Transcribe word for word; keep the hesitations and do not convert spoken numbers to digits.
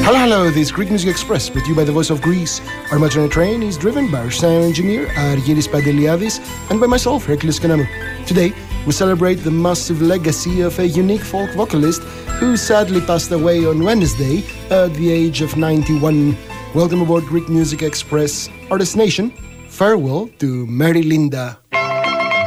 Hello, hello, this is Greek Music Express, brought to you by the Voice of Greece. Our Matron train is driven by our sound engineer, Argyris Panteliadis, and by myself, Hercules Kanamou. Today, we celebrate the massive legacy of a unique folk vocalist who sadly passed away on Wednesday at the age of ninety-one. Welcome aboard Greek Music Express, our destination. Farewell to Mary Linda.